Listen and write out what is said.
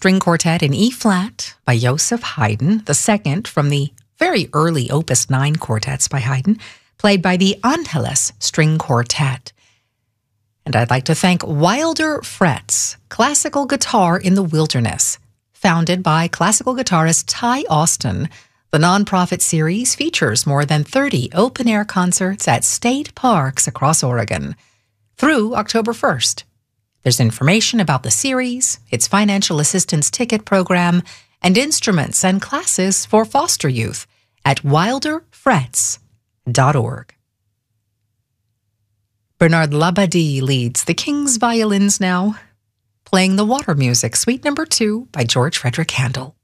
String Quartet in E-flat by Joseph Haydn, the second from the very early Opus 9 quartets by Haydn, played by the Angelus String Quartet. And I'd like to thank Wilder Frets, classical guitar in the wilderness, founded by classical guitarist Ty Austin. The nonprofit series features more than 30 open-air concerts at state parks across Oregon through October 1st. There's information about the series, its financial assistance ticket program, and instruments and classes for foster youth at wilderfrets.org. Bernard Labadie leads the King's violins now, playing the Water Music Suite No. 2 by George Frederick Handel.